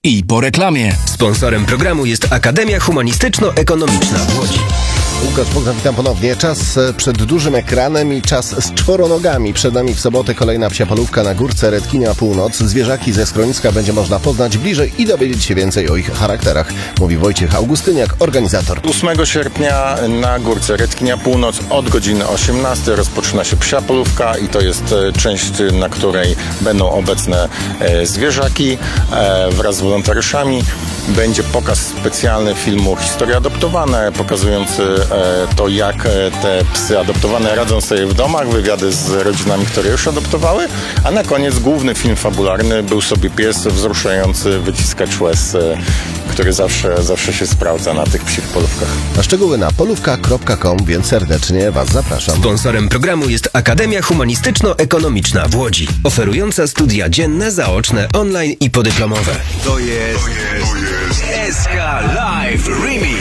I po reklamie. Sponsorem programu jest Akademia Humanistyczno-Ekonomiczna w Łodzi. Łukasz Bogdan, witam ponownie. Czas przed dużym ekranem i czas z czworonogami. Przed nami w sobotę kolejna psia polówka na Górce Redkinia Północ. Zwierzaki ze schroniska będzie można poznać bliżej i dowiedzieć się więcej o ich charakterach, mówi Wojciech Augustyniak, organizator. 8 sierpnia na Górce Redkinia Północ od godziny 18 rozpoczyna się psia polówka i to jest część, na której będą obecne zwierzaki wraz z wolontariuszami. Będzie pokaz specjalny filmu Historie adoptowane, pokazujący to, jak te psy adoptowane radzą sobie w domach, wywiady z rodzinami, które już adoptowały, a na koniec główny film fabularny Był sobie pies, wzruszający wyciskacz łez, który zawsze się sprawdza na tych psich polówkach. Na szczegóły na polówka.com, więc serdecznie Was zapraszam. Sponsorem programu jest Akademia Humanistyczno-Ekonomiczna w Łodzi, oferująca studia dzienne, zaoczne, online i podyplomowe. To jest SK Live Remix.